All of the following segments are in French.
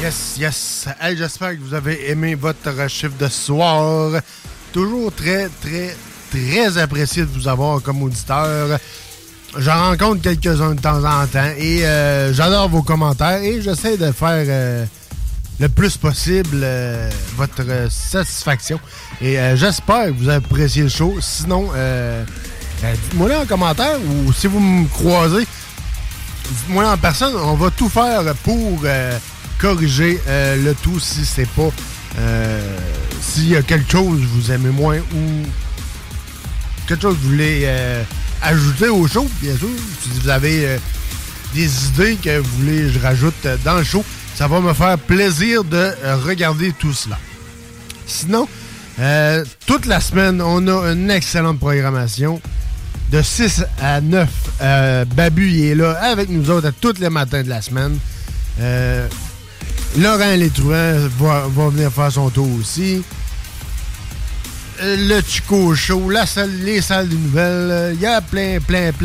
Yes, yes. Hey, j'espère que vous avez aimé votre chiffre de ce soir. Toujours très, très, très apprécié de vous avoir comme auditeur. J'en rencontre quelques-uns de temps en temps et j'adore vos commentaires et j'essaie de faire le plus possible votre satisfaction. Et j'espère que vous appréciez le show. Sinon, dites-moi en commentaire ou si vous me croisez, dites-moi en personne. On va tout faire pour corriger le tout si c'est pas... s'il y a quelque chose que vous aimez moins ou quelque chose que vous voulez ajouter au show, bien sûr. Si vous avez des idées que vous voulez que je rajoute dans le show, ça va me faire plaisir de regarder tout cela. Sinon, toute la semaine, on a une excellente programmation. De 6 à 9, Babu il est là avec nous autres à tous les matins de la semaine. Laurent Létruant va venir faire son tour aussi. Le Chico Show, les salles de nouvelles. Il y a plein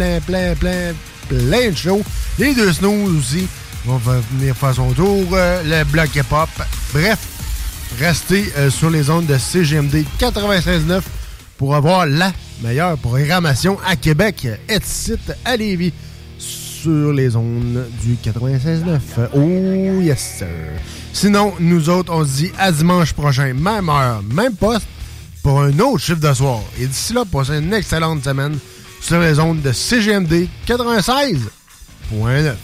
de shows. Les deux Snooze aussi vont venir faire son tour. Le bloc hip-hop. Bref, restez sur les ondes de CGMD 96.9 pour avoir la meilleure programmation à Québec et site à Lévis sur les ondes du 96.9. Oh yes sir. Sinon, nous autres, on se dit à dimanche prochain, même heure, même poste, pour un autre chiffre de soir. Et d'ici là, passez une excellente semaine sur les ondes de CGMD 96.9.